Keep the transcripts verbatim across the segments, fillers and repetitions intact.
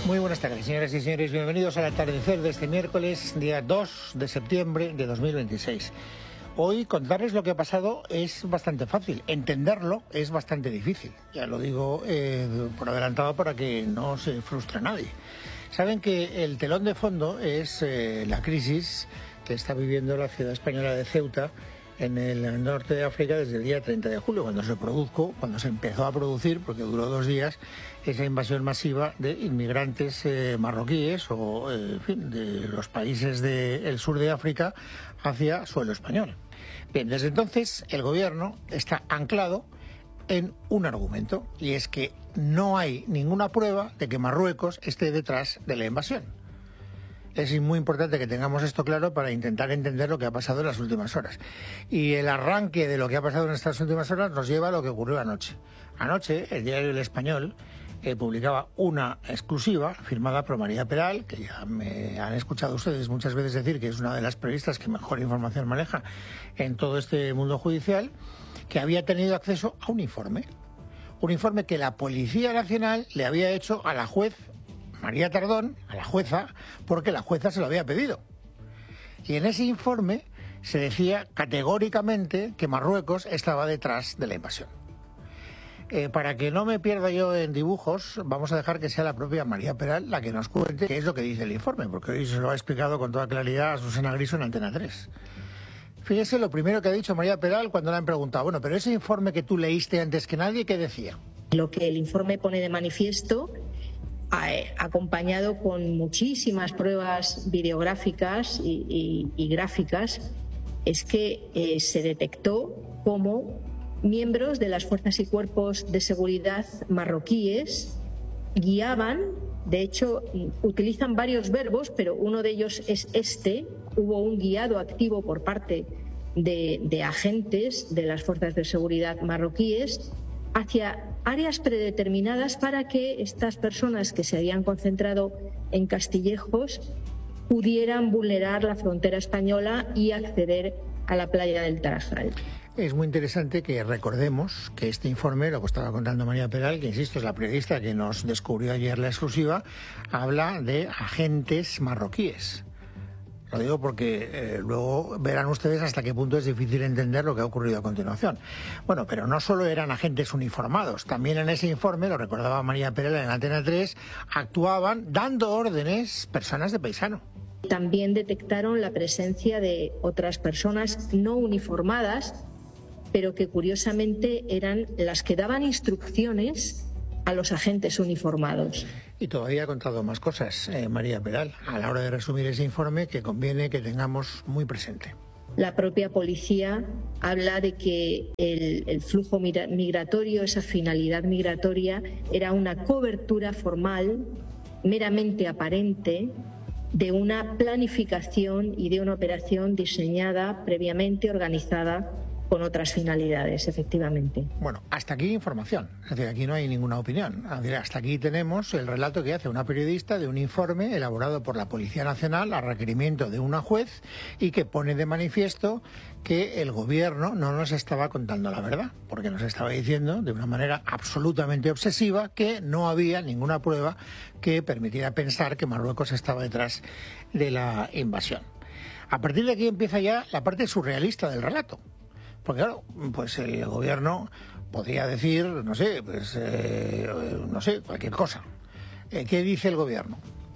Muy buenas tardes, señoras y señores. Bienvenidos al atardecer de este miércoles, día dos de septiembre de dos mil veintiséis. Hoy contarles lo que ha pasado es bastante fácil, entenderlo es bastante difícil. Ya lo digo eh, por adelantado para que no se frustre nadie. Saben que el telón de fondo es eh, la crisis que está viviendo la ciudad española de Ceuta en el norte de África desde el día treinta de julio, cuando se produjo, cuando se empezó a producir, porque duró dos días, esa invasión masiva de inmigrantes eh, marroquíes o, eh, en fin, de los países del sur de África hacia suelo español. Bien, desde entonces el gobierno está anclado en un argumento, y es que no hay ninguna prueba de que Marruecos esté detrás de la invasión. Es muy importante que tengamos esto claro para intentar entender lo que ha pasado en las últimas horas. Y el arranque de lo que ha pasado en estas últimas horas nos lleva a lo que ocurrió anoche. Anoche, el diario El Español eh, publicaba una exclusiva firmada por María Peral, que ya me han escuchado ustedes muchas veces decir que es una de las periodistas que mejor información maneja en todo este mundo judicial, que había tenido acceso a un informe. Un informe que la Policía Nacional le había hecho a la juez María Tardón, a la jueza, porque la jueza se lo había pedido. Y en ese informe se decía categóricamente que Marruecos estaba detrás de la invasión. Eh, para que no me pierda yo en dibujos, vamos a dejar que sea la propia María Peral la que nos cuente qué es lo que dice el informe, porque hoy se lo ha explicado con toda claridad a Susana Griso en Antena tres. Fíjese lo primero que ha dicho María Peral cuando le han preguntado, bueno, pero ese informe que tú leíste antes que nadie, ¿qué decía? Lo que el informe pone de manifiesto, acompañado con muchísimas pruebas videográficas y, y, y gráficas, es que eh, se detectó cómo miembros de las fuerzas y cuerpos de seguridad marroquíes guiaban, de hecho utilizan varios verbos, pero uno de ellos es este: hubo un guiado activo por parte de, de agentes de las fuerzas de seguridad marroquíes hacia áreas predeterminadas para que estas personas que se habían concentrado en Castillejos pudieran vulnerar la frontera española y acceder a la playa del Tarajal. Es muy interesante que recordemos que este informe, lo que estaba contando María Peral, que insisto es la periodista que nos descubrió ayer la exclusiva, habla de agentes marroquíes. Lo digo porque eh, luego verán ustedes hasta qué punto es difícil entender lo que ha ocurrido a continuación. Bueno, pero no solo eran agentes uniformados, también en ese informe, lo recordaba María Peral en Antena tres, actuaban dando órdenes personas de paisano. También detectaron la presencia de otras personas no uniformadas, pero que curiosamente eran las que daban instrucciones a los agentes uniformados. Y todavía ha contado más cosas, eh, María Peral, a la hora de resumir ese informe, que conviene que tengamos muy presente. La propia policía habla de que el, el flujo migratorio, esa finalidad migratoria, era una cobertura formal, meramente aparente, de una planificación y de una operación diseñada previamente, organizada, con otras finalidades, efectivamente. Bueno, hasta aquí información, es decir, aquí no hay ninguna opinión. Hasta aquí tenemos el relato que hace una periodista de un informe elaborado por la Policía Nacional a requerimiento de una juez y que pone de manifiesto que el gobierno no nos estaba contando la verdad, porque nos estaba diciendo de una manera absolutamente obsesiva que no había ninguna prueba que permitiera pensar que Marruecos estaba detrás de la invasión. A partir de aquí empieza ya la parte surrealista del relato. Porque claro, pues el gobierno podría decir, no sé, pues eh, no sé, cualquier cosa. Eh, ¿Qué dice el gobierno?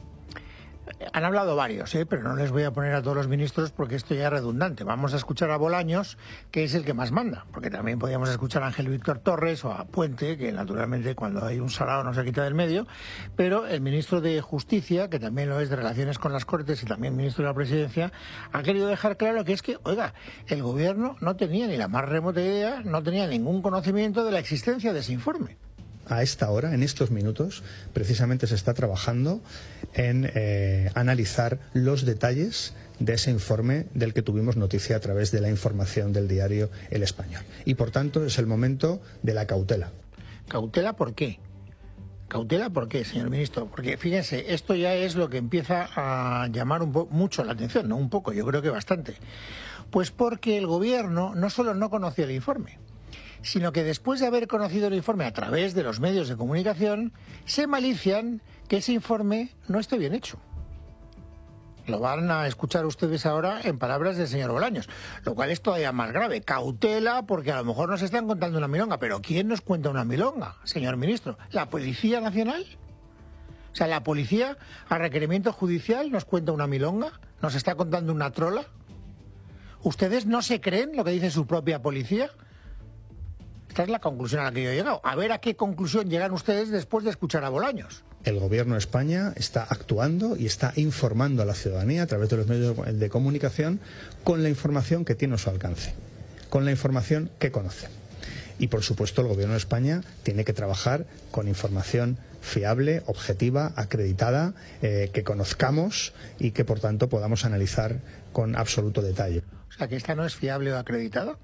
Han hablado varios, ¿eh? Pero no les voy a poner a todos los ministros porque esto ya es redundante. Vamos a escuchar a Bolaños, que es el que más manda, porque también podríamos escuchar a Ángel Víctor Torres o a Puente, que naturalmente cuando hay un sarao no se quita del medio, pero el ministro de Justicia, que también lo es de Relaciones con las Cortes y también ministro de la Presidencia, ha querido dejar claro que es que, oiga, el gobierno no tenía ni la más remota idea, no tenía ningún conocimiento de la existencia de ese informe. A esta hora, en estos minutos, precisamente se está trabajando en eh, analizar los detalles de ese informe del que tuvimos noticia a través de la información del diario El Español. Y, por tanto, es el momento de la cautela. ¿Cautela por qué? ¿Cautela por qué, señor ministro? Porque, fíjense, esto ya es lo que empieza a llamar un po- mucho la atención, no un poco, yo creo que bastante. Pues porque el gobierno no solo no conocía el informe, sino que después de haber conocido el informe a través de los medios de comunicación, se malician que ese informe no esté bien hecho. Lo van a escuchar ustedes ahora en palabras del señor Bolaños, lo cual es todavía más grave. Cautela, porque a lo mejor nos están contando una milonga. ¿Pero quién nos cuenta una milonga, señor ministro? ¿La Policía Nacional? O sea, ¿la policía, a requerimiento judicial, nos cuenta una milonga? ¿Nos está contando una trola? ¿Ustedes no se creen lo que dice su propia policía? Esta es la conclusión a la que yo he llegado. A ver a qué conclusión llegan ustedes después de escuchar a Bolaños. El Gobierno de España está actuando y está informando a la ciudadanía a través de los medios de comunicación con la información que tiene a su alcance, con la información que conoce. Y, por supuesto, el Gobierno de España tiene que trabajar con información fiable, objetiva, acreditada, eh, que conozcamos y que, por tanto, podamos analizar con absoluto detalle. O sea, que esta no es fiable o acreditada.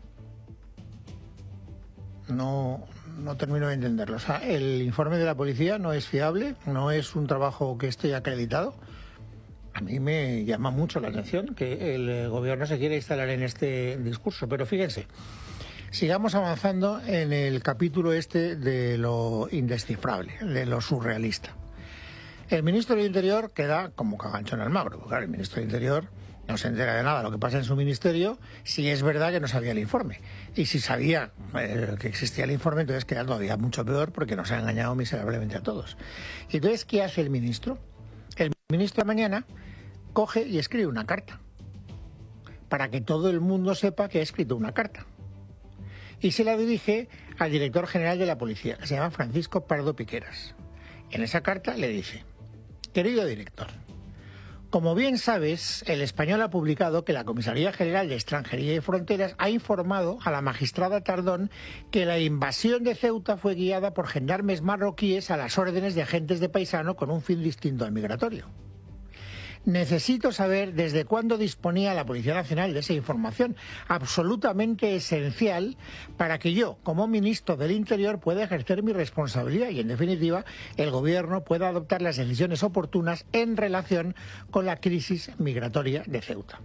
No, no termino de entenderlo. O sea, el informe de la policía no es fiable, no es un trabajo que esté acreditado. A mí me llama mucho la atención que el gobierno se quiera instalar en este discurso. Pero fíjense, sigamos avanzando en el capítulo este de lo indescifrable, de lo surrealista. El ministro del Interior queda como cagancho en el magro. Porque, claro, el ministro del Interior no se entera de nada de lo que pasa en su ministerio si es verdad que no sabía el informe. Y si sabía eh, que existía el informe, entonces queda todavía mucho peor porque nos ha engañado miserablemente a todos. Y entonces, ¿qué hace el ministro? El ministro de mañana coge y escribe una carta para que todo el mundo sepa que ha escrito una carta. Y se la dirige al director general de la policía, que se llama Francisco Pardo Piqueras. En esa carta le dice: querido director, como bien sabes, el Español ha publicado que la Comisaría General de Extranjería y Fronteras ha informado a la magistrada Tardón que la invasión de Ceuta fue guiada por gendarmes marroquíes a las órdenes de agentes de paisano con un fin distinto al migratorio. Necesito saber desde cuándo disponía la Policía Nacional de esa información, absolutamente esencial para que yo, como ministro del Interior, pueda ejercer mi responsabilidad y, en definitiva, el Gobierno pueda adoptar las decisiones oportunas en relación con la crisis migratoria de Ceuta.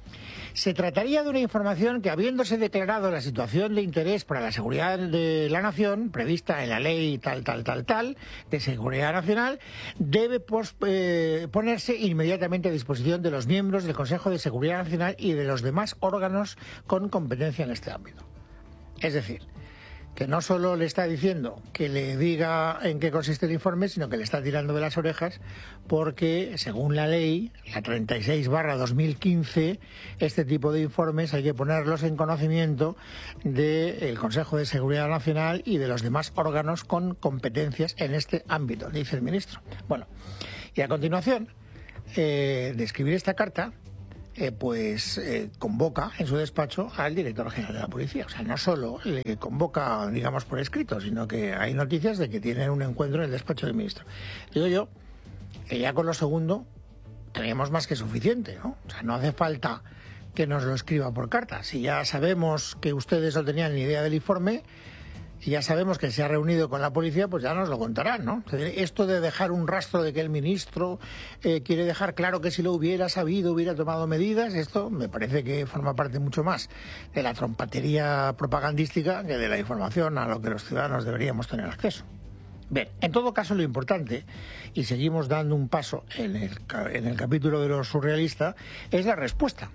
Se trataría de una información que, habiéndose declarado la situación de interés para la seguridad de la nación, prevista en la ley tal, tal, tal, tal, de seguridad nacional, debe pos, eh, ponerse inmediatamente a disposición de los miembros del Consejo de Seguridad Nacional y de los demás órganos con competencia en este ámbito. Es decir, que no solo le está diciendo que le diga en qué consiste el informe, sino que le está tirando de las orejas porque, según la ley, la treinta y seis barra dos mil quince, este tipo de informes hay que ponerlos en conocimiento del Consejo de Seguridad Nacional y de los demás órganos con competencias en este ámbito, dice el ministro. Bueno, y a continuación eh, de escribir esta carta, Eh, pues eh, convoca en su despacho al director general de la policía. O sea, no solo le convoca, digamos, por escrito, sino que hay noticias de que tienen un encuentro en el despacho del ministro. Digo yo que ya con lo segundo teníamos más que suficiente, ¿no? O sea, no hace falta que nos lo escriba por carta. Si ya sabemos que ustedes no tenían ni idea del informe y ya sabemos que se ha reunido con la policía, pues ya nos lo contarán, ¿no? Esto de dejar un rastro de que el ministro eh, quiere dejar claro que si lo hubiera sabido hubiera tomado medidas, esto me parece que forma parte mucho más de la trompatería propagandística que de la información a lo que los ciudadanos deberíamos tener acceso. Bien, en todo caso lo importante, y seguimos dando un paso en el, en el capítulo de lo surrealista, es la respuesta.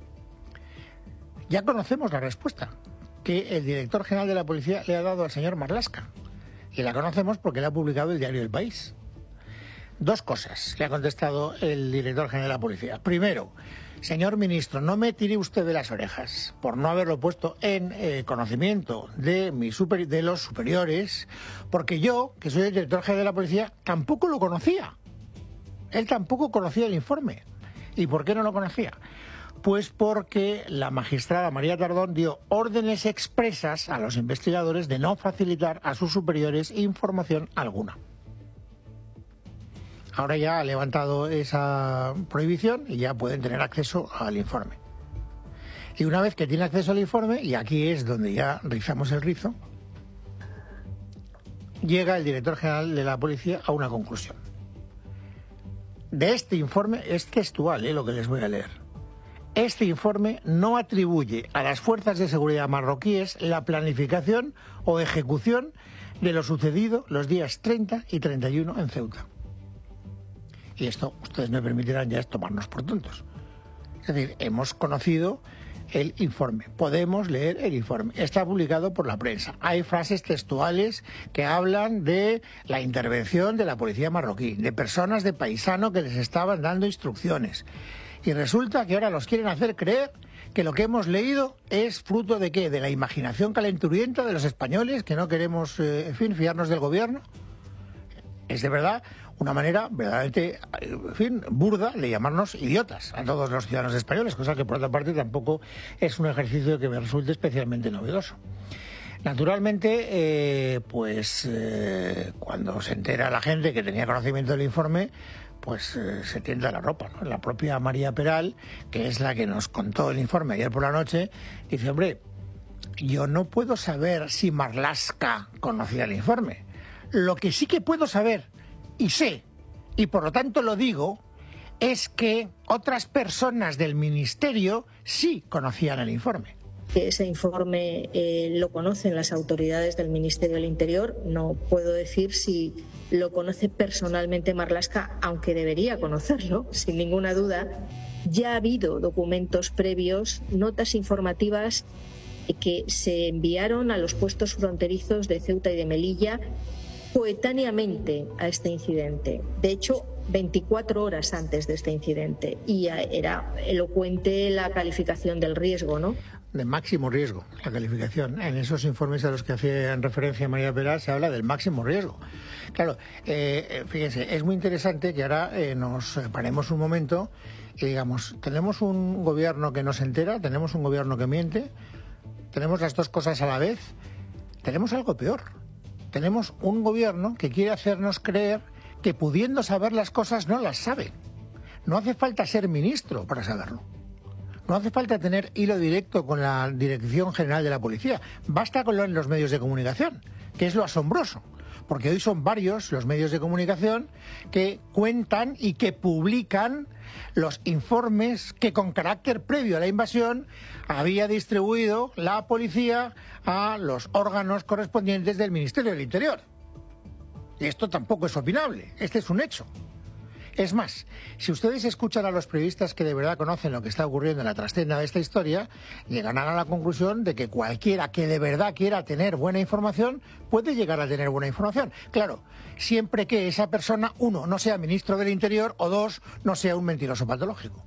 Ya conocemos la respuesta que el director general de la policía le ha dado al señor Marlaska. Y la conocemos porque la ha publicado el diario El País. Dos cosas le ha contestado el director general de la policía. Primero, señor ministro, no me tire usted de las orejas por no haberlo puesto en eh, conocimiento de, mi super, de los superiores, porque yo, que soy el director general de la policía, tampoco lo conocía. Él tampoco conocía el informe. ¿Y por qué no lo conocía? Pues porque la magistrada María Tardón dio órdenes expresas a los investigadores de no facilitar a sus superiores información alguna. Ahora ya ha levantado esa prohibición y ya pueden tener acceso al informe. Y una vez que tiene acceso al informe, y aquí es donde ya rizamos el rizo, llega el director general de la policía a una conclusión. De este informe es textual, ¿eh? Lo que les voy a leer. este informe no atribuye a las fuerzas de seguridad marroquíes la planificación o ejecución de lo sucedido los días treinta y treinta y uno en Ceuta. Y esto, ustedes me permitirán ya, es tomarnos por tontos. Es decir, hemos conocido el informe, podemos leer el informe, está publicado por la prensa. Hay frases textuales que hablan de la intervención de la policía marroquí, de personas de paisano que les estaban dando instrucciones. Y resulta que ahora los quieren hacer creer que lo que hemos leído es fruto de ¿qué? De la imaginación calenturienta de los españoles, que no queremos, eh, en fin, fiarnos del gobierno. Es de verdad una manera verdaderamente, en fin, burda de llamarnos idiotas a todos los ciudadanos españoles, cosa que por otra parte tampoco es un ejercicio que me resulte especialmente novedoso. Naturalmente, eh, pues eh, cuando se entera la gente que tenía conocimiento del informe, pues eh, se tiende la ropa, ¿no? La propia María Peral, que es la que nos contó el informe ayer por la noche, dice, hombre, yo no puedo saber si Marlaska conocía el informe. Lo que sí que puedo saber, y sé, y por lo tanto lo digo, es que otras personas del Ministerio sí conocían el informe. Que ese informe eh, lo conocen las autoridades del Ministerio del Interior. No puedo decir si lo conoce personalmente Marlaska, aunque debería conocerlo, sin ninguna duda. Ya ha habido documentos previos, notas informativas que se enviaron a los puestos fronterizos de Ceuta y de Melilla coetáneamente a este incidente. De hecho, veinticuatro horas antes de este incidente. Y era elocuente la calificación del riesgo, ¿no? De máximo riesgo, la calificación. En esos informes a los que hacían referencia María Peral se habla del máximo riesgo. Claro, eh, fíjense, es muy interesante que ahora eh, nos paremos un momento y digamos, tenemos un gobierno que no se entera, tenemos un gobierno que miente, tenemos las dos cosas a la vez, tenemos algo peor. Tenemos un gobierno que quiere hacernos creer que pudiendo saber las cosas no las sabe. No hace falta ser ministro para saberlo. No hace falta tener hilo directo con la Dirección General de la Policía. Basta con lo en los medios de comunicación, que es lo asombroso. Porque hoy son varios los medios de comunicación que cuentan y que publican los informes que con carácter previo a la invasión había distribuido la policía a los órganos correspondientes del Ministerio del Interior. Y esto tampoco es opinable, este es un hecho. Es más, si ustedes escuchan a los periodistas que de verdad conocen lo que está ocurriendo en la trascenda de esta historia, llegarán a la conclusión de que cualquiera que de verdad quiera tener buena información puede llegar a tener buena información. Claro, siempre que esa persona, uno, no sea ministro del Interior o dos, no sea un mentiroso patológico.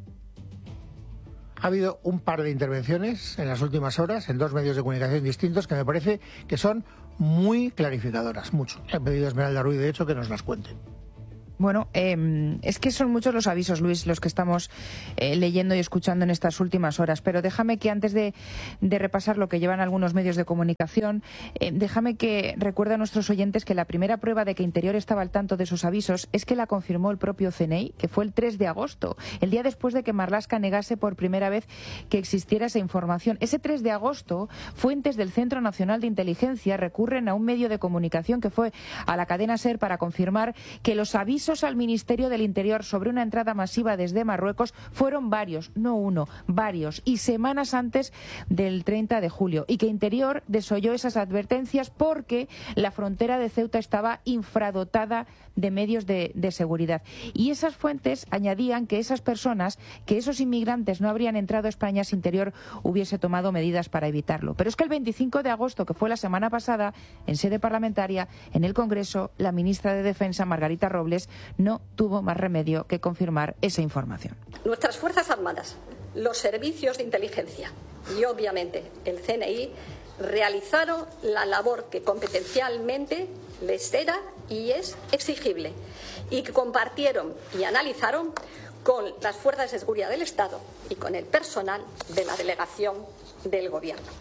Ha habido un par de intervenciones en las últimas horas en dos medios de comunicación distintos que me parece que son muy clarificadoras, mucho. He pedido a Esmeralda Ruiz, de hecho, que nos las cuente. Bueno, eh, es que son muchos los avisos, Luis, los que estamos eh, leyendo y escuchando en estas últimas horas. Pero déjame que antes de, de repasar lo que llevan algunos medios de comunicación, eh, déjame que recuerde a nuestros oyentes que la primera prueba de que Interior estaba al tanto de sus avisos es que la confirmó el propio C N I, que fue el tres de agosto, el día después de que Marlaska negase por primera vez que existiera esa información. Ese tres de agosto, fuentes del Centro Nacional de Inteligencia recurren a un medio de comunicación que fue a la cadena SER para confirmar que los avisos al Ministerio del Interior sobre una entrada masiva desde Marruecos fueron varios, no uno, varios, y semanas antes del treinta de julio, y que Interior desoyó esas advertencias porque la frontera de Ceuta estaba infradotada de medios de, de seguridad. Y esas fuentes añadían que esas personas, que esos inmigrantes no habrían entrado a España si Interior hubiese tomado medidas para evitarlo. Pero es que el veinticinco de agosto, que fue la semana pasada, en sede parlamentaria, en el Congreso, la ministra de Defensa, Margarita Robles, no tuvo más remedio que confirmar esa información. Nuestras Fuerzas Armadas, los servicios de inteligencia y, obviamente, el C N I realizaron la labor que competencialmente les era y es exigible y que compartieron y analizaron con las fuerzas de seguridad del Estado y con el personal de la delegación del Gobierno.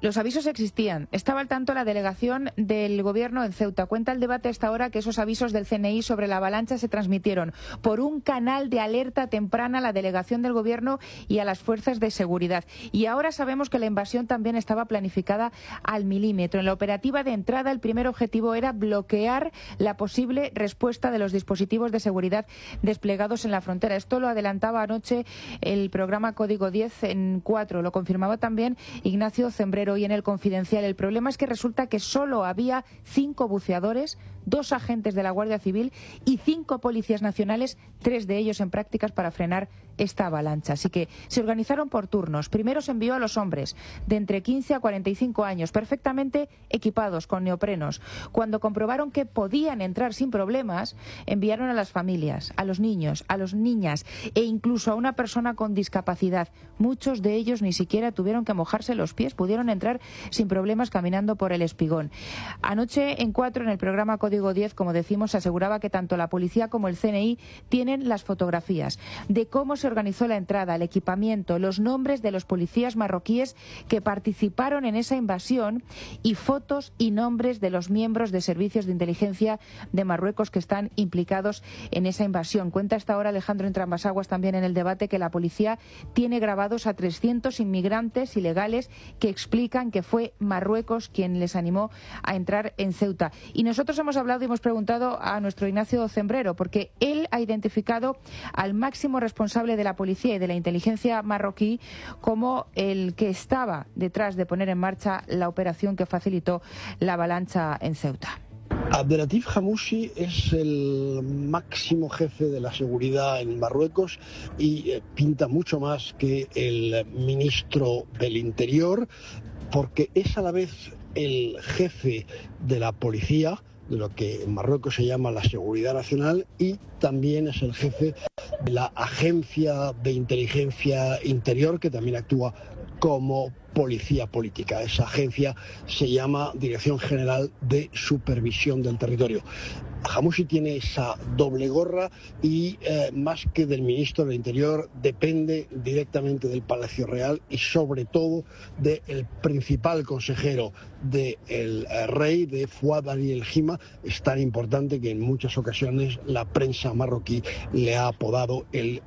Los avisos existían. Estaba al tanto la delegación del Gobierno en Ceuta. Cuenta el debate hasta ahora que esos avisos del C N I sobre la avalancha se transmitieron por un canal de alerta temprana a la delegación del Gobierno y a las fuerzas de seguridad. Y ahora sabemos que la invasión también estaba planificada al milímetro. En la operativa de entrada, el primer objetivo era bloquear la posible respuesta de los dispositivos de seguridad desplegados en la frontera. Esto lo adelantaba anoche el programa Código diez en cuatro. Lo confirmaba también Ignacio Zembrero y en el Confidencial. El problema es que resulta que solo había cinco buceadores, dos agentes de la Guardia Civil y cinco policías nacionales, tres de ellos en prácticas para frenar esta avalancha. Así que se organizaron por turnos. Primero se envió a los hombres de entre quince a cuarenta y cinco años, perfectamente equipados con neoprenos. Cuando comprobaron que podían entrar sin problemas, enviaron a las familias, a los niños, a las niñas e incluso a una persona con discapacidad. Muchos de ellos ni siquiera tuvieron que mojarse los pies, pudieron entrar sin problemas caminando por el espigón. Anoche en cuatro, en el programa Código diez, como decimos, se aseguraba que tanto la policía como el C N I tienen las fotografías de cómo se organizó la entrada, el equipamiento, los nombres de los policías marroquíes que participaron en esa invasión y fotos y nombres de los miembros de servicios de inteligencia de Marruecos que están implicados en esa invasión. Cuenta hasta ahora Alejandro Entramasaguas también en el debate que la policía tiene grabados a trescientos inmigrantes ilegales que explican que fue Marruecos quien les animó a entrar en Ceuta. Y nosotros hemos hablado y hemos preguntado a nuestro Ignacio Zembrero porque él ha identificado al máximo responsable de la policía y de la inteligencia marroquí como el que estaba detrás de poner en marcha la operación que facilitó la avalancha en Ceuta. Abdelatif Hamouchi es el máximo jefe de la seguridad en Marruecos y eh, pinta mucho más que el ministro del Interior, porque es a la vez el jefe de la policía, de lo que en Marruecos se llama la Seguridad Nacional, y también es el jefe de la Agencia de Inteligencia Interior, que también actúa como policía política. Esa agencia se llama Dirección General de Supervisión del Territorio. Hamouchi tiene esa doble gorra y eh, más que del ministro del Interior depende directamente del Palacio Real y sobre todo del principal consejero del eh, rey, de Fouad Ali El Hima. Es tan importante que en muchas ocasiones la prensa marroquí le ha apodado el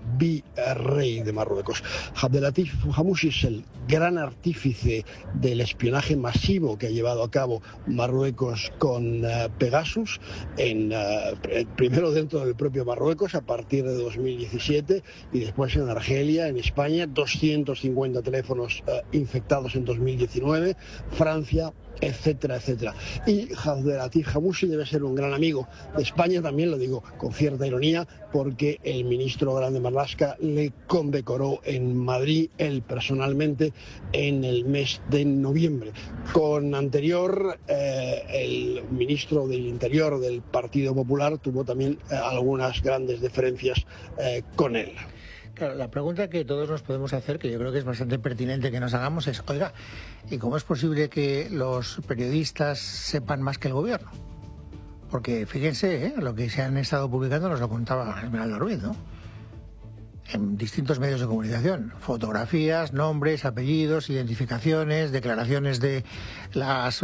virrey de Marruecos. Abdelatif Hamouchi es el gran artífice del espionaje masivo que ha llevado a cabo Marruecos con uh, Pegasus, en, uh, primero dentro del propio Marruecos a partir de dos mil diecisiete y después en Argelia, en España, doscientos cincuenta teléfonos uh, infectados en dos mil diecinueve, Francia, etcétera, etcétera. Y Abdelatif Hamouchi debe ser un gran amigo de España, también lo digo con cierta ironía, porque el ministro Grande Marlaska le condecoró en Madrid, él personalmente, en el mes de noviembre. Con anterior, eh, el ministro del Interior del Partido Popular tuvo también eh, algunas grandes diferencias eh, con él. Claro, la pregunta que todos nos podemos hacer, que yo creo que es bastante pertinente que nos hagamos, es, oiga, ¿y cómo es posible que los periodistas sepan más que el gobierno? Porque fíjense, ¿eh? Lo que se han estado publicando nos lo contaba Esmeralda Ruiz, ¿no? En distintos medios de comunicación, fotografías, nombres, apellidos, identificaciones, declaraciones de las